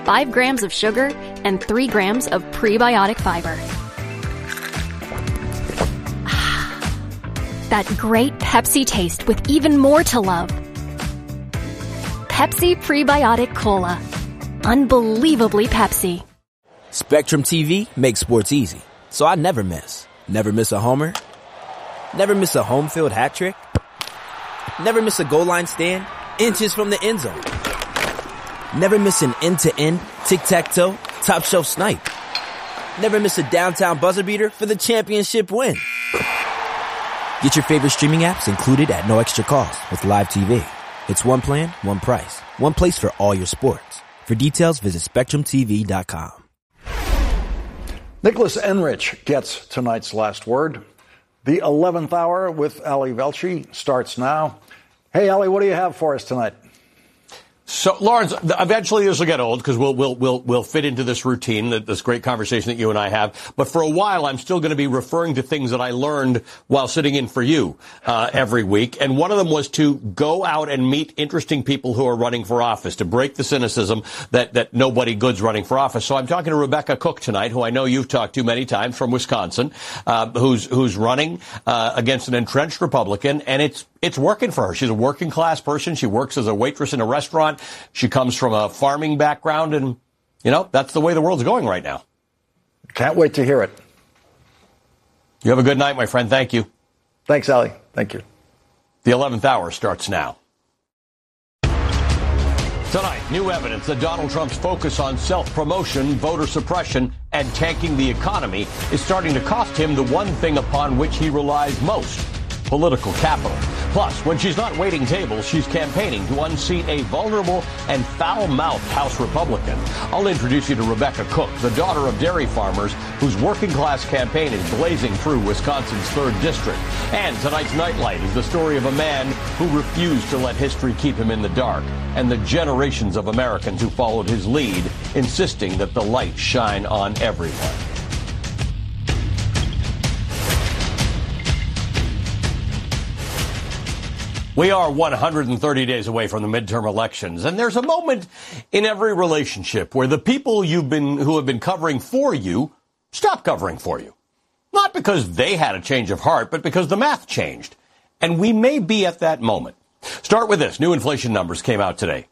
5 grams of sugar, and 3 grams of prebiotic fiber. That great Pepsi taste with even more to love. Pepsi Prebiotic Cola. Unbelievably Pepsi. Spectrum TV makes sports easy, so I never miss. Never miss a homer. Never miss a home field hat trick. Never miss a goal line stand inches from the end zone. Never miss an end-to-end, tic-tac-toe, top shelf snipe. Never miss a downtown buzzer beater for the championship win. Get your favorite streaming apps included at no extra cost with Live TV. It's one plan, one price, one place for all your sports. For details, visit SpectrumTV.com. Nicholas Enrich gets tonight's last word. The 11th hour with Ali Velshi starts now. Hey, Ali, what do you have for us tonight? So, Lawrence, eventually this will get old because we'll fit into this routine, this great conversation that you and I have. But for a while, I'm still going to be referring to things that I learned while sitting in for you every week. And one of them was to go out and meet interesting people who are running for office, to break the cynicism that nobody good's running for office. So I'm talking to Rebecca Cook tonight, who I know you've talked to many times, from Wisconsin, who's running against an entrenched Republican, and it's working for her. She's a working class person. She works as a waitress in a restaurant. She comes from a farming background, and, that's the way the world's going right now. Can't wait to hear it. You have a good night, my friend. Thank you. Thanks, Ali. Thank you. The 11th hour starts now. Tonight, new evidence that Donald Trump's focus on self-promotion, voter suppression, and tanking the economy is starting to cost him the one thing upon which he relies most: political capital. Plus, when she's not waiting tables, she's campaigning to unseat a vulnerable and foul-mouthed House Republican. I'll introduce you to Rebecca Cook, the daughter of dairy farmers, whose working-class campaign is blazing through Wisconsin's 3rd District. And tonight's Nightlight is the story of a man who refused to let history keep him in the dark, and the generations of Americans who followed his lead, insisting that the light shine on everyone. We are 130 days away from the midterm elections, and there's a moment in every relationship where the people who have been covering for you stop covering for you. Not because they had a change of heart, but because the math changed. And we may be at that moment. Start with this. New inflation numbers came out today.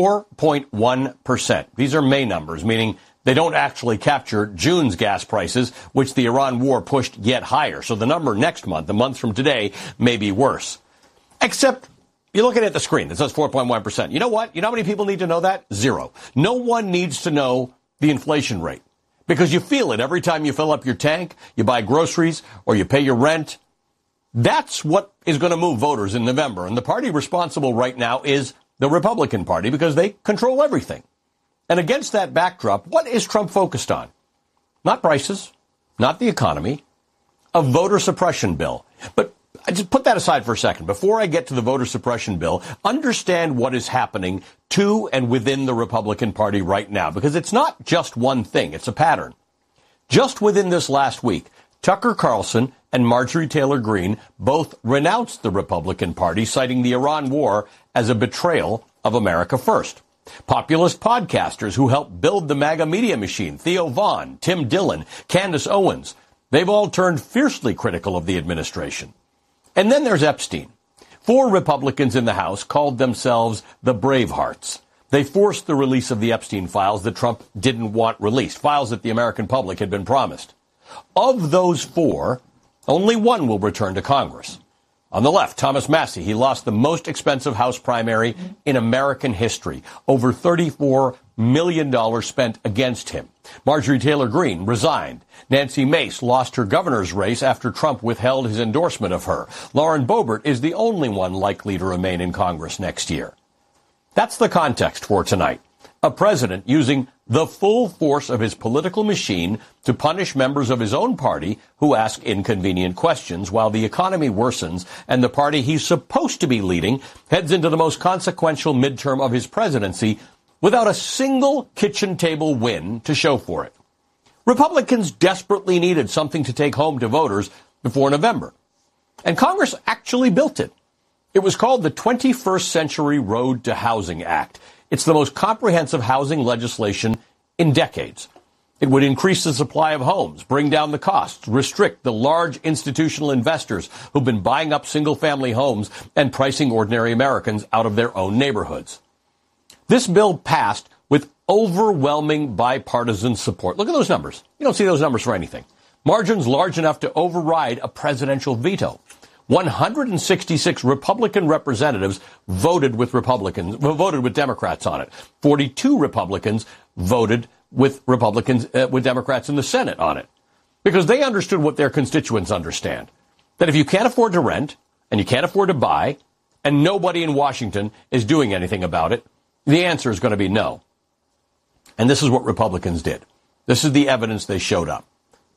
4.1%. These are May numbers, meaning they don't actually capture June's gas prices, which the Iran war pushed yet higher. So the number next month, a month from today, may be worse. Except you're looking at the screen. It says 4.1%. You know what? You know how many people need to know that? 0. No one needs to know the inflation rate, because you feel it every time you fill up your tank, you buy groceries, or you pay your rent. That's what is going to move voters in November. And the party responsible right now is the Republican Party, because they control everything. And against that backdrop, what is Trump focused on? Not prices, not the economy, a voter suppression bill. But I just put that aside for a second. Before I get to the voter suppression bill, understand what is happening to and within the Republican Party right now, because it's not just one thing. It's a pattern. Just within this last week, Tucker Carlson and Marjorie Taylor Greene both renounced the Republican Party, citing the Iran war as a betrayal of America first. Populist podcasters who helped build the MAGA media machine, Theo Vaughn, Tim Dillon, Candace Owens, they've all turned fiercely critical of the administration. And then there's Epstein. 4 Republicans in the House called themselves the Bravehearts. They forced the release of the Epstein files that Trump didn't want released, files that the American public had been promised. Of those 4, only one will return to Congress. On the left, Thomas Massie, he lost the most expensive House primary in American history. Over $34 million spent against him. Marjorie Taylor Greene resigned. Nancy Mace lost her governor's race after Trump withheld his endorsement of her. Lauren Boebert is the only one likely to remain in Congress next year. That's the context for tonight. A president using the full force of his political machine to punish members of his own party who ask inconvenient questions, while the economy worsens and the party he's supposed to be leading heads into the most consequential midterm of his presidency without a single kitchen table win to show for it. Republicans desperately needed something to take home to voters before November. And Congress actually built it. It was called the 21st Century Road to Housing Act. it's the most comprehensive housing legislation in decades. It would increase the supply of homes, bring down the costs, restrict the large institutional investors who've been buying up single-family homes and pricing ordinary Americans out of their own neighborhoods. This bill passed with overwhelming bipartisan support. Look at those numbers. You don't see those numbers for anything. Margins large enough to override a presidential veto. 166 Republican representatives voted with Democrats on it. 42 Republicans voted with Democrats in the Senate on it. Because they understood what their constituents understand. That if you can't afford to rent, and you can't afford to buy, and nobody in Washington is doing anything about it, the answer is going to be no. And this is what Republicans did. This is the evidence they showed up.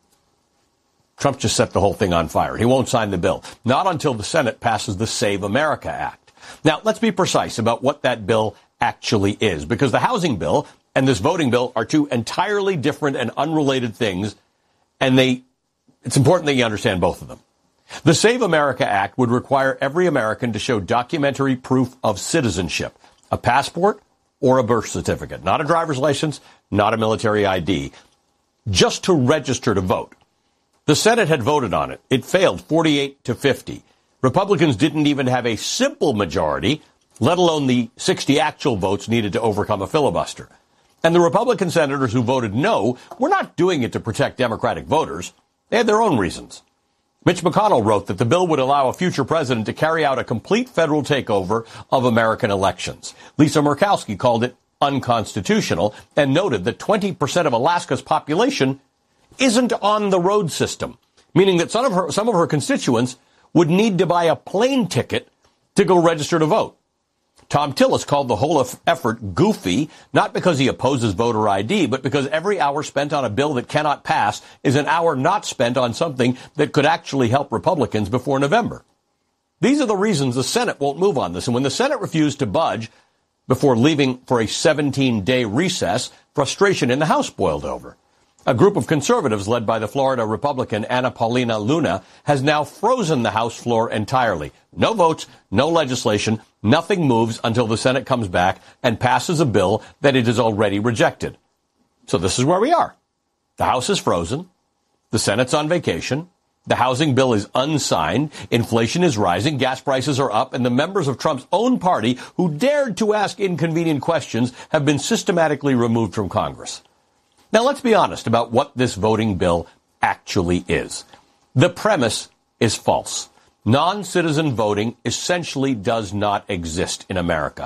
Trump just set the whole thing on fire. He won't sign the bill. Not until the Senate passes the Save America Act. Now, let's be precise about what that bill actually is, because the housing bill and this voting bill are two entirely different and unrelated things, and it's important that you understand both of them. The Save America Act would require every American to show documentary proof of citizenship, a passport or a birth certificate, not a driver's license, not a military ID, just to register to vote. The Senate had voted on it. It failed 48-50. Republicans didn't even have a simple majority, let alone the 60 actual votes needed to overcome a filibuster. And the Republican senators who voted no were not doing it to protect Democratic voters. They had their own reasons. Mitch McConnell wrote that the bill would allow a future president to carry out a complete federal takeover of American elections. Lisa Murkowski called it unconstitutional and noted that 20% of Alaska's population isn't on the road system, meaning that some of her constituents would need to buy a plane ticket to go register to vote. Tom Tillis called the whole effort goofy, not because he opposes voter ID, but because every hour spent on a bill that cannot pass is an hour not spent on something that could actually help Republicans before November. These are the reasons the Senate won't move on this. And when the Senate refused to budge before leaving for a 17-day recess, frustration in the House boiled over. A group of conservatives led by the Florida Republican Anna Paulina Luna has now frozen the House floor entirely. No votes, no legislation, nothing moves until the Senate comes back and passes a bill that it has already rejected. So this is where we are. The House is frozen. The Senate's on vacation. The housing bill is unsigned. Inflation is rising. Gas prices are up. And the members of Trump's own party who dared to ask inconvenient questions have been systematically removed from Congress. Now, let's be honest about what this voting bill actually is. The premise is false. Non-citizen voting essentially does not exist in America.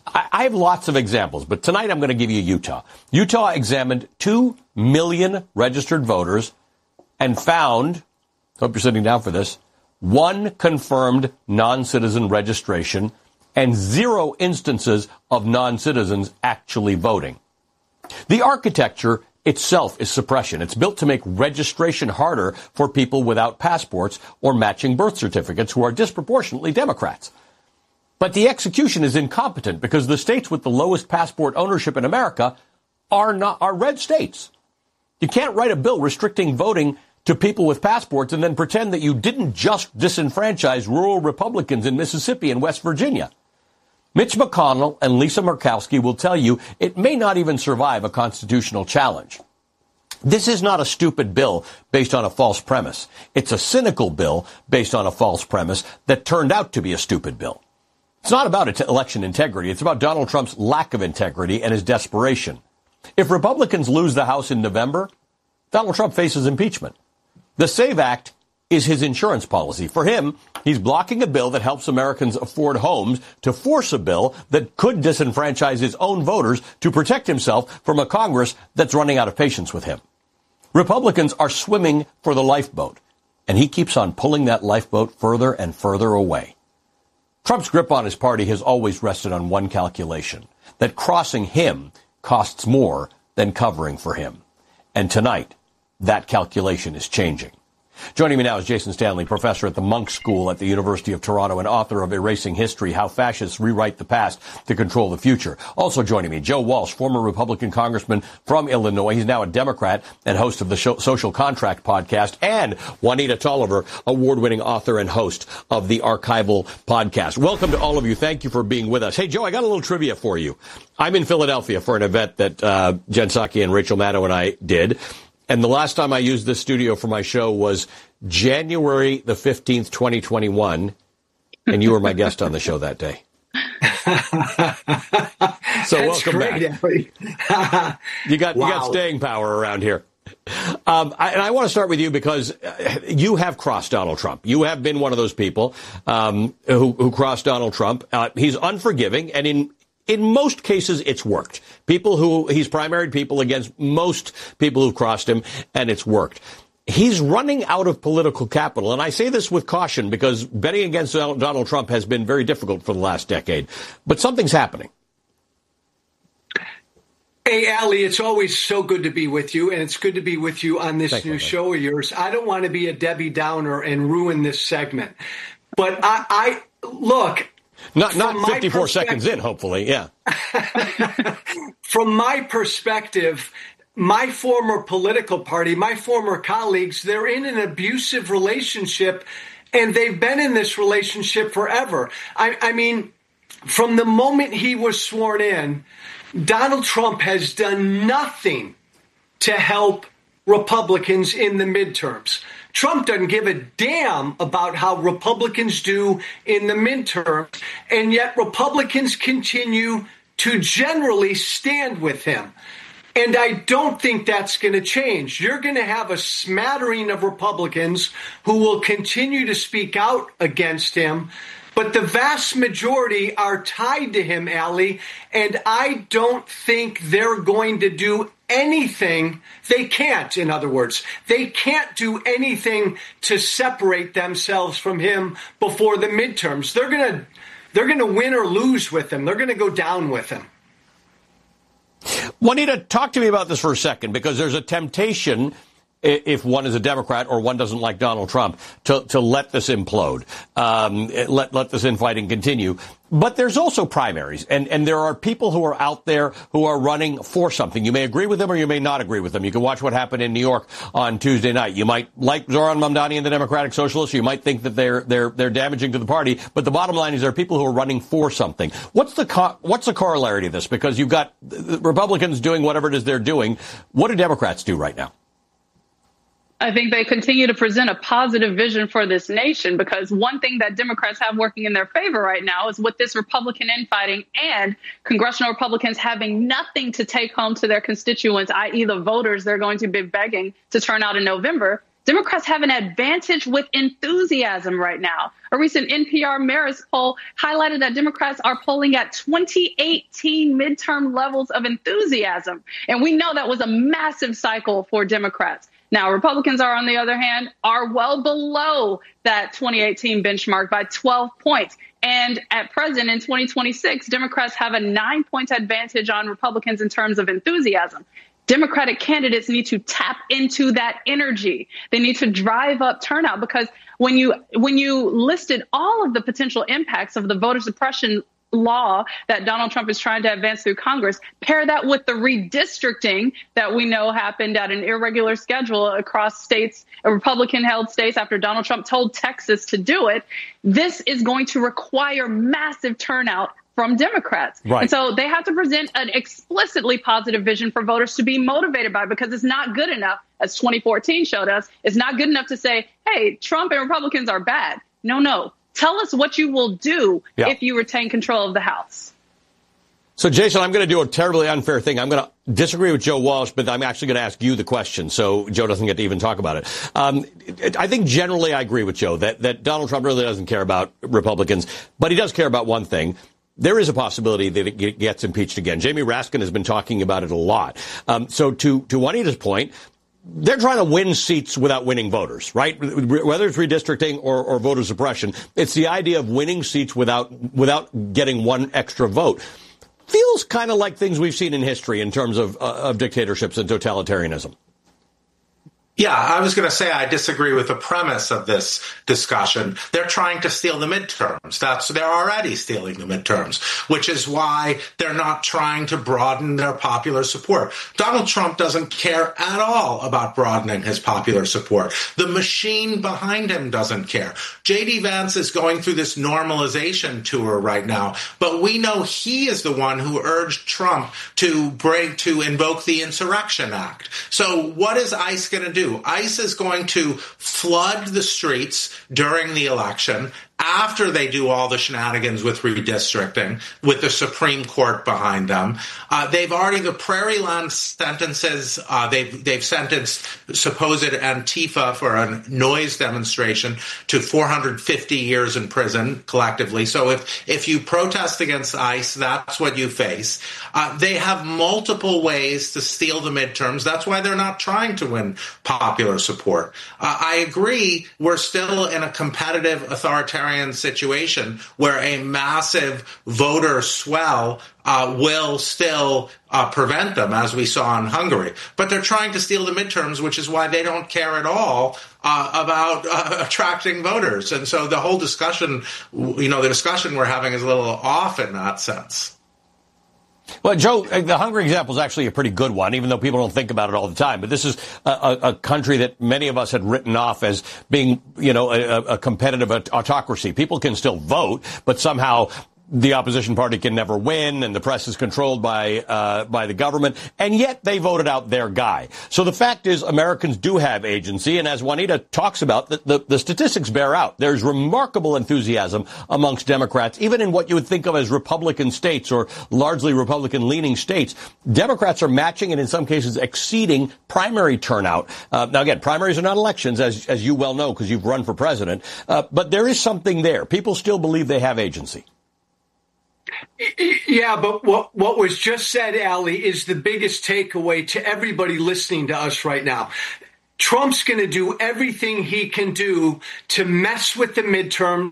I have lots of examples, but tonight I'm going to give you Utah. Utah examined 2 million registered voters and found, hope you're sitting down for this, 1 confirmed non-citizen registration and 0 instances of non-citizens actually voting. The architecture itself is suppression. It's built to make registration harder for people without passports or matching birth certificates who are disproportionately Democrats. But the execution is incompetent because the states with the lowest passport ownership in America are red states. You can't write a bill restricting voting to people with passports and then pretend that you didn't just disenfranchise rural Republicans in Mississippi and West Virginia. Mitch McConnell and Lisa Murkowski will tell you it may not even survive a constitutional challenge. This is not a stupid bill based on a false premise. It's a cynical bill based on a false premise that turned out to be a stupid bill. It's not about election integrity. It's about Donald Trump's lack of integrity and his desperation. If Republicans lose the House in November, Donald Trump faces impeachment. The SAVE Act is his insurance policy. For him, he's blocking a bill that helps Americans afford homes to force a bill that could disenfranchise his own voters to protect himself from a Congress that's running out of patience with him. Republicans are swimming for the lifeboat, and he keeps on pulling that lifeboat further and further away. Trump's grip on his party has always rested on one calculation, that crossing him costs more than covering for him. And tonight, that calculation is changing. Joining me now is Jason Stanley, professor at the Munk School at the University of Toronto and author of Erasing History, How Fascists Rewrite the Past to Control the Future. Also joining me, Joe Walsh, former Republican congressman from Illinois. He's now a Democrat and host of the Social Contract podcast, and Juanita Tolliver, award-winning author and host of the Archival podcast. Welcome to all of you. Thank you for being with us. Hey, Joe, I got a little trivia for you. I'm in Philadelphia for an event that Jen Psaki and Rachel Maddow and I did. And the last time I used this studio for my show was January the 15th, 2021. And you were my guest on the show that day. So welcome back. You got staying power around here. And I want to start with you because you have crossed Donald Trump. You have been one of those people who crossed Donald Trump. He's unforgiving, and in most cases, it's worked. He's primaried people against most people who've crossed him, and it's worked. He's running out of political capital, and I say this with caution because betting against Donald Trump has been very difficult for the last decade. But something's happening. Hey, Ali, it's always so good to be with you, and it's good to be with you on this new show of yours. I don't want to be a Debbie Downer and ruin this segment, but I look. Not 54 seconds in, hopefully, yeah. From my perspective, my former political party, my former colleagues, they're in an abusive relationship, and they've been in this relationship forever. I mean, from the moment he was sworn in, Donald Trump has done nothing to help Republicans in the midterms. Trump doesn't give a damn about how Republicans do in the midterms, and yet Republicans continue to generally stand with him. And I don't think that's going to change. You're going to have a smattering of Republicans who will continue to speak out against him, but the vast majority are tied to him, Ali, and I don't think they're going to do anything. They can't, in other words. They can't do anything to separate themselves from him before the midterms. They're going to win or lose with him. They're going to go down with him. Juanita, talk to me about this for a second, because there's a temptation, if one is a Democrat or one doesn't like Donald Trump, to let this implode, let this infighting continue. But there's also primaries, and there are people who are out there who are running for something. You may agree with them or you may not agree with them. You can watch what happened in New York on Tuesday night. You might like Zoran Mamdani and the Democratic Socialists. You might think that they're damaging to the party. But the bottom line is there are people who are running for something. What's the corollary to this? Because you've got Republicans doing whatever it is they're doing. What do Democrats do right now? I think they continue to present a positive vision for this nation, because one thing that Democrats have working in their favor right now is with this Republican infighting and congressional Republicans having nothing to take home to their constituents, i.e. the voters they're going to be begging to turn out in November. Democrats have an advantage with enthusiasm right now. A recent NPR Marist poll highlighted that Democrats are polling at 2018 midterm levels of enthusiasm. And we know that was a massive cycle for Democrats. Now, Republicans are, on the other hand, are well below that 2018 benchmark by 12 points. And at present, in 2026, Democrats have a 9-point advantage on Republicans in terms of enthusiasm. Democratic candidates need to tap into that energy. They need to drive up turnout, because when you listed all of the potential impacts of the voter suppression law that Donald Trump is trying to advance through Congress, pair that with the redistricting that we know happened at an irregular schedule across states, Republican-held states, after Donald Trump told Texas to do it, this is going to require massive turnout from Democrats. Right. And so they have to present an explicitly positive vision for voters to be motivated by, because it's not good enough, as 2014 showed us, it's not good enough to say, hey, Trump and Republicans are bad. No. Tell us what you will do if you retain control of the House. So, Jason, I'm going to do a terribly unfair thing. I'm going to disagree with Joe Walsh, but I'm actually going to ask you the question so Joe doesn't get to even talk about it. I think generally I agree with Joe that Donald Trump really doesn't care about Republicans, but he does care about one thing. There is a possibility that it gets impeached again. Jamie Raskin has been talking about it a lot. So to Juanita's point, they're trying to win seats without winning voters, right? Whether it's redistricting or voter suppression, it's the idea of winning seats without getting one extra vote. Feels kind of like things we've seen in history in terms of dictatorships and totalitarianism. Yeah, I was going to say I disagree with the premise of this discussion. They're trying to steal the midterms. They're already stealing the midterms, which is why they're not trying to broaden their popular support. Donald Trump doesn't care at all about broadening his popular support. The machine behind him doesn't care. J.D. Vance is going through this normalization tour right now, but we know he is the one who urged Trump to invoke the Insurrection Act. So what is ICE going to do? ICE is going to flood the streets during the election after they do all the shenanigans with redistricting, with the Supreme Court behind them. They've already, the Prairieland sentences, they've sentenced supposed Antifa for a noise demonstration to 450 years in prison collectively. So if you protest against ICE, that's what you face. They have multiple ways to steal the midterms. That's why they're not trying to win popular support. I agree, we're still in a competitive authoritarian situation where a massive voter swell will still prevent them, as we saw in Hungary. But they're trying to steal the midterms, which is why they don't care at all about attracting voters. And so the whole discussion, the discussion we're having is a little off in that sense. Well, Joe, the Hungary example is actually a pretty good one, even though people don't think about it all the time. But this is a country that many of us had written off as being, a competitive autocracy. People can still vote, but somehow the opposition party can never win, and the press is controlled by the government, and yet they voted out their guy. So the fact is, Americans do have agency, and as Juanita talks about, the statistics bear out. There's remarkable enthusiasm amongst Democrats, even in what you would think of as Republican states or largely Republican-leaning states. Democrats are matching and in some cases exceeding primary turnout. Now, again, primaries are not elections, as you well know, because you've run for president, but there is something there. People still believe they have agency. Yeah, but what was just said, Ali, is the biggest takeaway to everybody listening to us right now. Trump's going to do everything he can do to mess with the midterms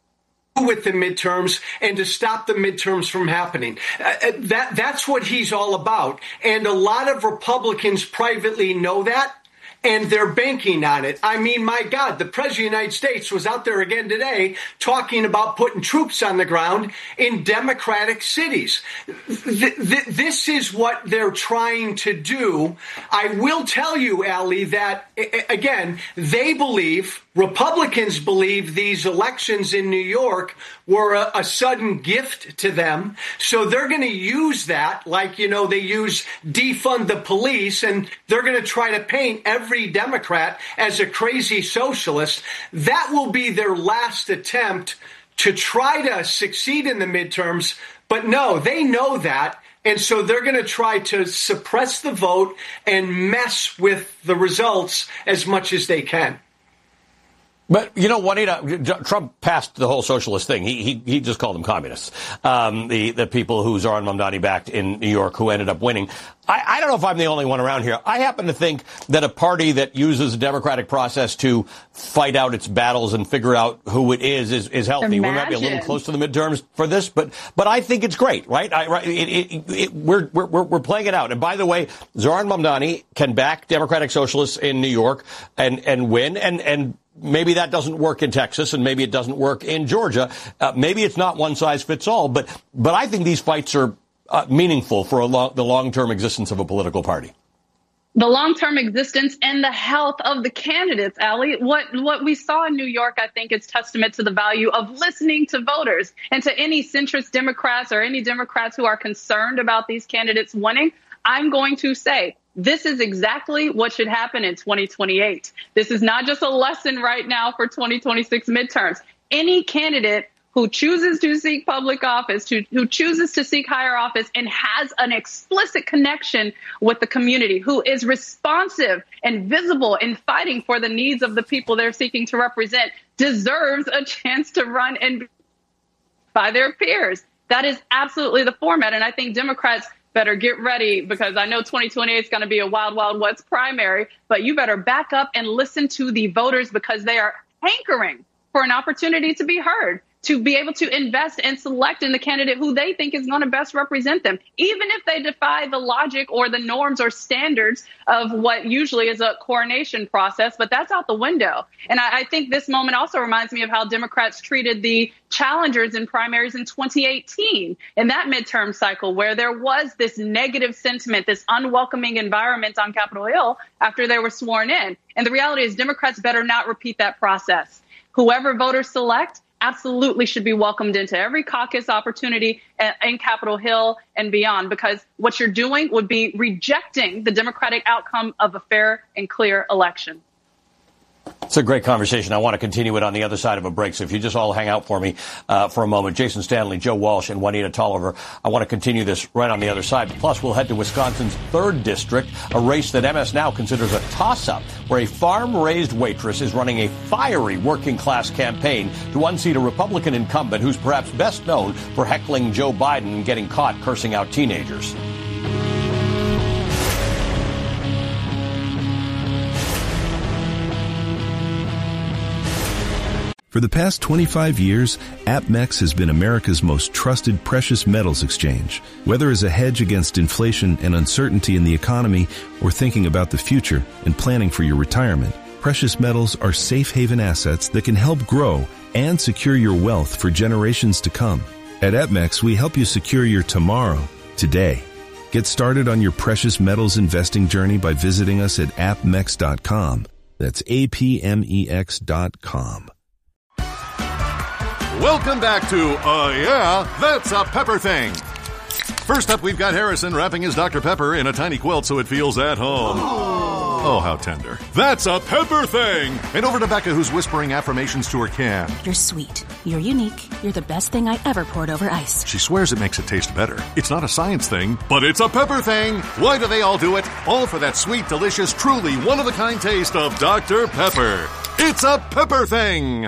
and to stop the midterms from happening. That's what he's all about. And a lot of Republicans privately know that, and they're banking on it. I mean, my God, the President of the United States was out there again today talking about putting troops on the ground in Democratic cities. This is what they're trying to do. I will tell you, Ali, that, again, Republicans believe these elections in New York were a sudden gift to them. So they're going to use that, like, they use defund the police, and they're going to try to paint every Democrat as a crazy socialist. That will be their last attempt to try to succeed in the midterms. But no, they know that. And so they're going to try to suppress the vote and mess with the results as much as they can. But, Juanita, Trump passed the whole socialist thing. He just called them communists. The people who Zohran Mamdani backed in New York who ended up winning. I don't know if I'm the only one around here. I happen to think that a party that uses the democratic process to fight out its battles and figure out who it is healthy. We might be a little close to the midterms for this, but I think it's great, right? We're playing it out. And by the way, Zohran Mamdani can back democratic socialists in New York and win, and maybe that doesn't work in Texas, and maybe it doesn't work in Georgia. Maybe it's not one size fits all, but I think these fights are meaningful for the long-term existence of a political party. The long-term existence and the health of the candidates, Ali. What we saw in New York, I think, is testament to the value of listening to voters and to any centrist Democrats or any Democrats who are concerned about these candidates winning. I'm going to say, this is exactly what should happen in 2028. This is not just a lesson right now for 2026 midterms. Any candidate who chooses to seek public office, who chooses to seek higher office and has an explicit connection with the community, who is responsive and visible in fighting for the needs of the people they're seeking to represent, deserves a chance to run and by their peers. That is absolutely the format. And I think Democrats better get ready, because I know 2028 is going to be a wild, wild west primary, but you better back up and listen to the voters, because they are hankering for an opportunity to be heard. to be able to invest and select in the candidate who they think is going to best represent them, even if they defy the logic or the norms or standards of what usually is a coronation process. But that's out the window. And I think this moment also reminds me of how Democrats treated the challengers in primaries in 2018 in that midterm cycle, where there was this negative sentiment, this unwelcoming environment on Capitol Hill after they were sworn in. And the reality is Democrats better not repeat that process. Whoever voters select absolutely should be welcomed into every caucus opportunity in Capitol Hill and beyond, because what you're doing would be rejecting the democratic outcome of a fair and clear election. It's a great conversation. I want to continue it on the other side of a break. So if you just all hang out for me for a moment. Jason Stanley, Joe Walsh, and Juanita Tolliver. I want to continue this right on the other side. Plus, we'll head to Wisconsin's 3rd District, a race that MS Now considers a toss-up, where a farm-raised waitress is running a fiery working-class campaign to unseat a Republican incumbent who's perhaps best known for heckling Joe Biden and getting caught cursing out teenagers. For the past 25 years, APMEX has been America's most trusted precious metals exchange. Whether as a hedge against inflation and uncertainty in the economy, or thinking about the future and planning for your retirement, precious metals are safe haven assets that can help grow and secure your wealth for generations to come. At APMEX, we help you secure your tomorrow, today. Get started on your precious metals investing journey by visiting us at apmex.com. That's APMEX.com. Welcome back to Yeah, That's a Pepper Thing. First up, we've got Harrison wrapping his Dr. Pepper in a tiny quilt so it feels at home. Oh, how tender. That's a Pepper Thing. And over to Becca, who's whispering affirmations to her can. You're sweet. You're unique. You're the best thing I ever poured over ice. She swears it makes it taste better. It's not a science thing, but it's a pepper thing. Why do they all do it? All for that sweet, delicious, truly one-of-a-kind taste of Dr. Pepper. It's a Pepper Thing.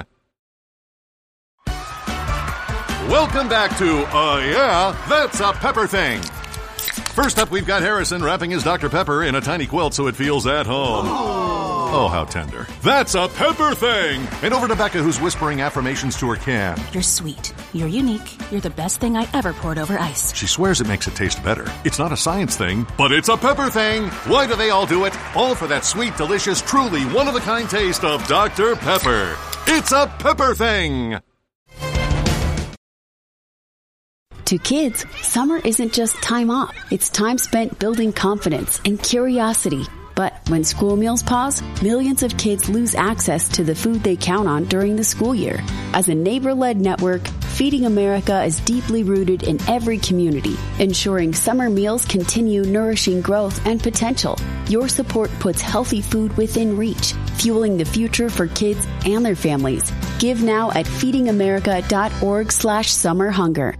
Welcome back to Yeah, That's a Pepper Thing. First up, we've got Harrison wrapping his Dr. Pepper in a tiny quilt so it feels at home. Oh, how tender. That's a Pepper Thing. And over to Becca, who's whispering affirmations to her can. You're sweet. You're unique. You're the best thing I ever poured over ice. She swears it makes it taste better. It's not a science thing, but it's a pepper thing. Why do they all do it? All for that sweet, delicious, truly one-of-a-kind taste of Dr. Pepper. It's a Pepper Thing. To kids, summer isn't just time off. It's time spent building confidence and curiosity. But when school meals pause, millions of kids lose access to the food they count on during the school year. As a neighbor-led network, Feeding America is deeply rooted in every community, ensuring summer meals continue nourishing growth and potential. Your support puts healthy food within reach, fueling the future for kids and their families. Give now at feedingamerica.org/summerhunger.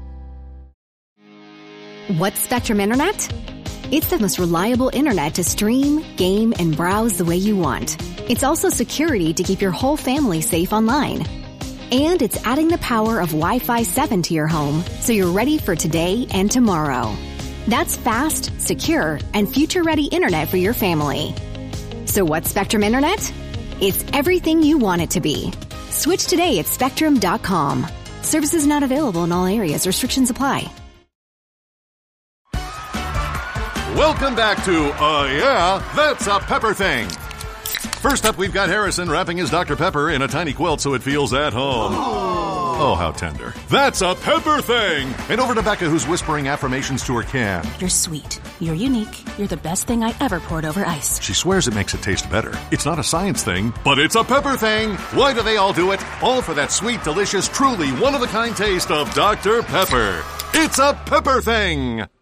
What's Spectrum Internet? It's the most reliable internet to stream, game, and browse the way you want. It's also security to keep your whole family safe online. And it's adding the power of Wi-Fi 7 to your home so you're ready for today and tomorrow. That's fast, secure, and future-ready internet for your family. So what's Spectrum Internet? It's everything you want it to be. Switch today at Spectrum.com. Services not available in all areas. Restrictions apply. Welcome back to Yeah, That's a Pepper Thing. First up, we've got Harrison wrapping his Dr. Pepper in a tiny quilt so it feels at home. Oh, how tender. That's a Pepper Thing. And over to Becca, who's whispering affirmations to her can. You're sweet. You're unique. You're the best thing I ever poured over ice. She swears it makes it taste better. It's not a science thing, but it's a pepper thing. Why do they all do it? All for that sweet, delicious, truly one-of-a-kind taste of Dr. Pepper. It's a Pepper Thing.